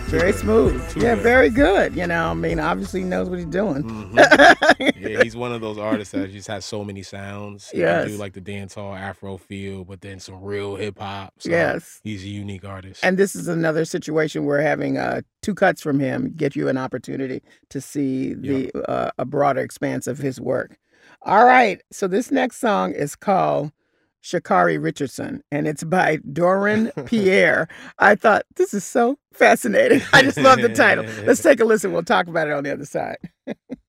Very smooth. Too Yeah, good. very good. I mean, obviously he knows what he's doing. Yeah, he's one of those artists that just has so many sounds. He can do Yes. like the dancehall Afro feel, but then some real hip hop. So Yes. he's a unique artist. And this is another situation where having two cuts from him get you an opportunity to see Yep. the a broader expanse of his work. All right, so this next song is called Shakari Richardson, and it's by Doran Pierre. I thought this is so fascinating. I just love the title. Let's take a listen. We'll talk about it on the other side.